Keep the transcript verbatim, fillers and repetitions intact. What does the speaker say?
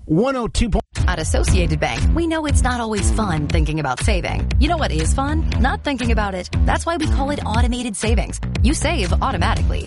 one oh two point At Associated Bank, we know it's not always fun thinking about saving. You know what is fun? Not thinking about it. That's why we call it automated savings. You save automatically.